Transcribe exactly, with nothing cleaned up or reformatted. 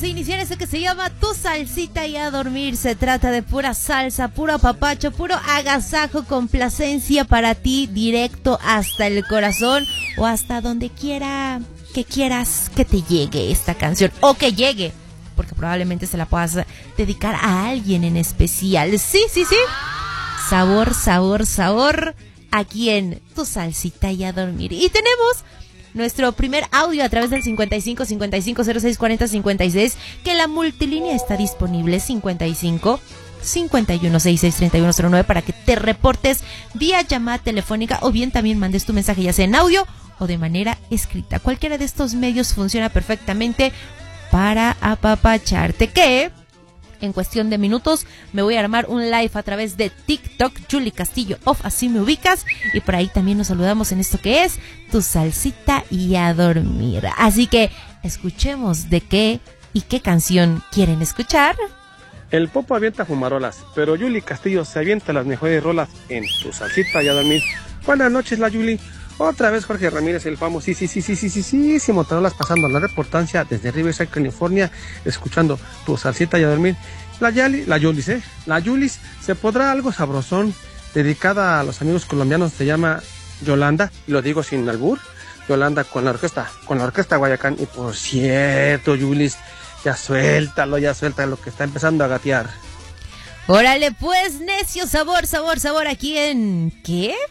de iniciar eso que se llama Tu Salsita y a Dormir. Se trata de pura salsa, puro apapacho, puro agasajo, complacencia para ti, directo hasta el corazón o hasta donde quiera que quieras que te llegue esta canción o que llegue, porque probablemente se la puedas dedicar a alguien en especial. Sí, sí, sí. Sabor, sabor, sabor aquí en Tu Salsita y a Dormir. Y tenemos nuestro primer audio a través del cincuenta y cinco, cincuenta y cinco, cero seis, cuarenta, cincuenta y seis, que la multilínea está disponible, cincuenta y cinco, cincuenta y uno, sesenta y seis, treinta y uno cero nueve, para que te reportes vía llamada telefónica o bien también mandes tu mensaje ya sea en audio o de manera escrita. Cualquiera de estos medios funciona perfectamente para apapacharte, que en cuestión de minutos me voy a armar un live a través de TikTok, Julie Castillo Off, así me ubicas, y por ahí también nos saludamos en esto que es Tu Salsita y a Dormir. Así que escuchemos de qué y qué canción quieren escuchar. El Popo avienta fumarolas, pero Julie Castillo se avienta las mejores rolas en Tu Salsita y a Dormir. Buenas noches, la Julie. Otra vez Jorge Ramírez, el famoso, sí, sí, sí, sí, sí, sí, sí, sí, Motarolas, pasando la reportancia desde Riverside, California, escuchando Tu Salsita y a Dormir. La Yali, la Yulis, ¿eh? La Yulis, ¿se podrá algo sabrosón dedicada a los amigos colombianos? Se llama Yolanda, y lo digo sin albur, Yolanda con la orquesta, con la orquesta Guayacán. Y por cierto, Yulis, ya suéltalo, ya suéltalo, que está empezando a gatear. Órale pues, necio, sabor, sabor, sabor, aquí en... ¿Qué?